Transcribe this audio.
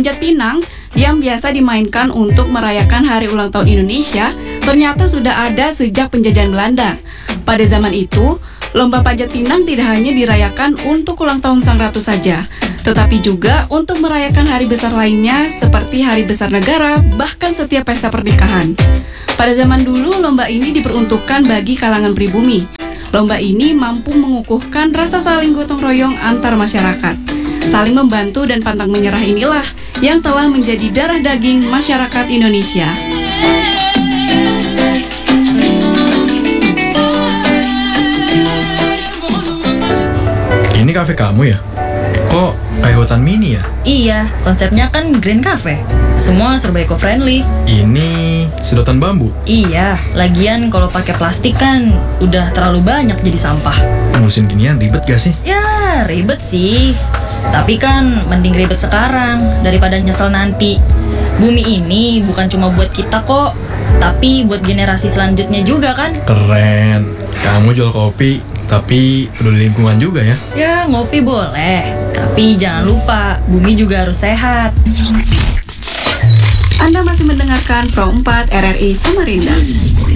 Panjat pinang yang biasa dimainkan untuk merayakan hari ulang tahun Indonesia ternyata sudah ada sejak penjajahan Belanda. Pada zaman itu, lomba panjat pinang tidak hanya dirayakan untuk ulang tahun Sang Ratu saja, tetapi juga untuk merayakan hari besar lainnya seperti hari besar negara, bahkan setiap pesta pernikahan. Pada zaman dulu, lomba ini diperuntukkan bagi kalangan pribumi. Lomba ini mampu mengukuhkan rasa saling gotong royong antar masyarakat. Saling membantu dan pantang menyerah inilah yang telah menjadi darah daging masyarakat Indonesia. Ini kafe kamu ya? Kok kayak hutan mini ya? Iya, konsepnya kan Green Cafe. Semua serba eco-friendly. Ini sedotan bambu. Iya, lagian kalau pakai plastik kan udah terlalu banyak jadi sampah. Ngurusin ginian ribet gak sih? Ya, ribet sih. Tapi kan mending ribet sekarang daripada nyesel nanti. Bumi ini bukan cuma buat kita kok, tapi buat generasi selanjutnya juga kan. Keren. Kamu jual kopi, tapi peduli lingkungan juga ya? Ya, ngopi boleh. Tapi jangan lupa, bumi juga harus sehat. Anda masih mendengarkan Pro 4 RRI Samarinda.